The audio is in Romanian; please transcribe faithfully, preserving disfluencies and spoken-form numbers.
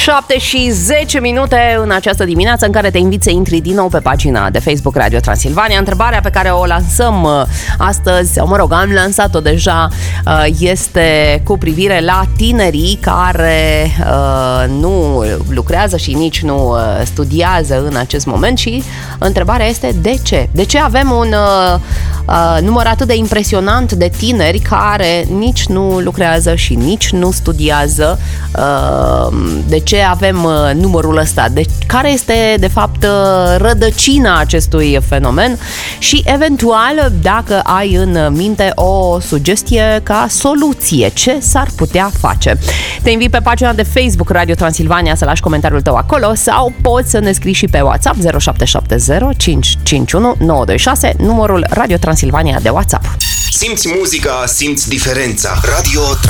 șapte și zece minute în această dimineață în care te invit să intri din nou pe pagina de Facebook Radio Transilvania. Întrebarea pe care o lansăm astăzi, sau mă rog, am lansat-o deja, este cu privire la tinerii care nu lucrează și nici nu studiază în acest moment și întrebarea este de ce? De ce avem un număr atât de impresionant de tineri care nici nu lucrează și nici nu studiază? De ce avem numărul ăsta? De care este, de fapt, rădăcina acestui fenomen? Și, eventual, dacă ai în minte o sugestie ca soluție, ce s-ar putea face? Te invit pe pagina de Facebook Radio Transilvania să lași comentariul tău acolo sau poți să ne scrii și pe WhatsApp zero șapte șapte zero cinci cinci unu nouă doi șase, numărul Radio Transilvania de WhatsApp. Simți muzica, simți diferența. Radio